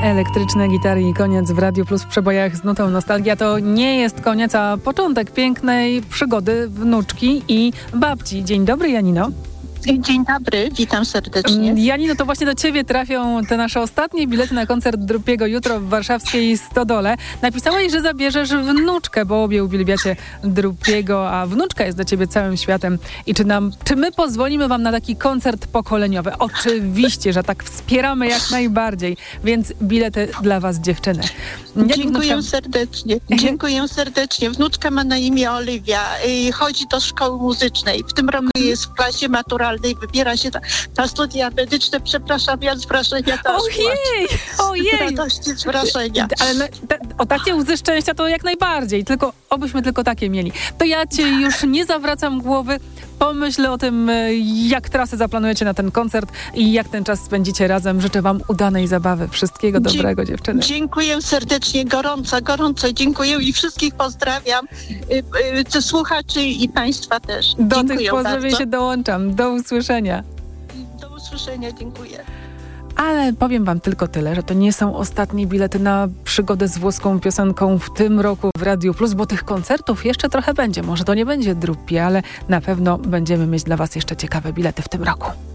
Elektryczne gitary i koniec w Radiu Plus w przebojach z nutą nostalgia. To nie jest koniec, a początek pięknej przygody wnuczki i babci. Dzień dobry, Janino. Dzień dobry, witam serdecznie. Janino, to właśnie do ciebie trafią te nasze ostatnie bilety na koncert Drupiego jutro w warszawskiej Stodole. Napisałeś, że zabierzesz wnuczkę, bo obie uwielbiacie Drupiego, a wnuczka jest dla ciebie całym światem. I czy my pozwolimy wam na taki koncert pokoleniowy? Oczywiście, że tak wspieramy jak najbardziej, więc bilety dla was, dziewczyny. Dziękuję serdecznie. Dziękuję serdecznie. Wnuczka ma na imię Oliwia. Chodzi do szkoły muzycznej. W tym roku jest w klasie maturalnej. Wybiera się na studia medyczne. Przepraszam, ja z wrażenia to Ojej! Z radości, z wrażenia. Ale o takie łzy szczęścia to jak najbardziej. Obyśmy tylko takie mieli. To ja cię już nie zawracam głowy. Pomyśl o tym, jak trasę zaplanujecie na ten koncert i jak ten czas spędzicie razem. Życzę wam udanej zabawy. Wszystkiego dobrego, dziewczyny. Dziękuję serdecznie, gorąco dziękuję i wszystkich pozdrawiam. Słuchaczy i państwa też. Do dziękuję tych pozdrowień bardzo. się dołączam. Do usłyszenia. Do usłyszenia, dziękuję. Ale powiem wam tylko tyle, że to nie są ostatnie bilety na przygodę z włoską piosenką w tym roku w Radiu Plus, bo tych koncertów jeszcze trochę będzie. Może to nie będzie Drupi, ale na pewno będziemy mieć dla was jeszcze ciekawe bilety w tym roku.